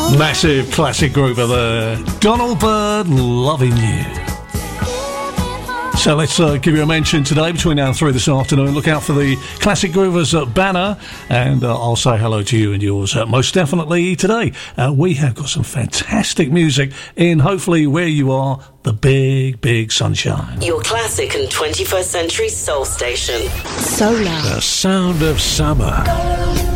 Massive classic groover there. Donald Byrd, Loving You. So let's give you a mention today between now and 3 this afternoon. Look out for the Classic Groovers banner, and I'll say hello to you and yours most definitely today. We have got some fantastic music in, hopefully, where you are, the big, big sunshine. Your classic and 21st century soul station. Solar. The sound of summer.